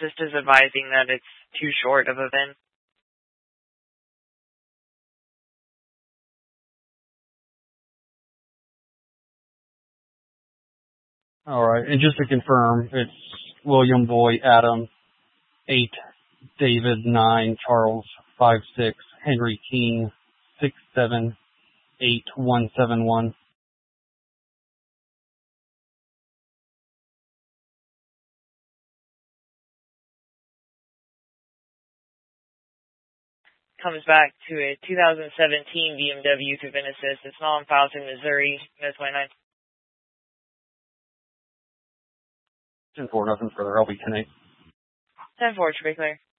Just is advising that it's too short of a VIN. All right, and just to confirm, it's William Boy, Adam 8, David 9, Charles 5 6, Henry King 6 7 8 1 7 1. Comes back to a 2017 BMW through VIN Assist. It's not on files in Missouri. No 29. 10-4, nothing further. I'll be 10-8. 10-4, should be clear.